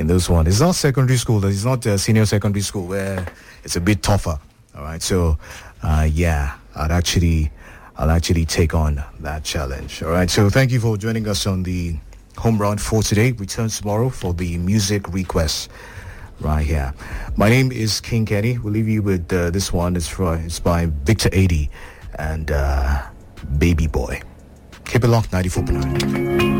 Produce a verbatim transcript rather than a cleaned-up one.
in this one. It's not secondary school. It's not uh, senior secondary school where it's a bit tougher. All right. So, uh, yeah, I'd actually, I'll actually take on that challenge. All right. So thank you for joining us on the home run for today. Return tomorrow for the music requests right here. My name is King Kenny. We'll leave you with uh, this one. It's, for, it's by Victor eighty and uh, Baby Boy. Keep it locked, ninety-four point nine.